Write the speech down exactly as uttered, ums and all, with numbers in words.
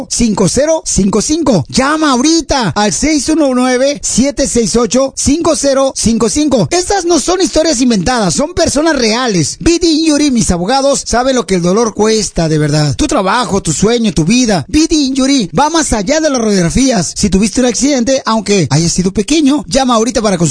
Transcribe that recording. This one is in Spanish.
cinco cero cinco cinco. Llama ahorita al seis uno nueve, siete seis ocho, cinco cero cinco cinco. Estas no son historias inventadas, son personas reales. B D Injury, mis abogados, saben lo que el dolor cuesta de verdad. Tu trabajo, tu sueño, tu vida. B D Injury va más allá de las radiografías. Si tuviste un accidente, aunque haya sido pequeño, llama ahorita para consultar.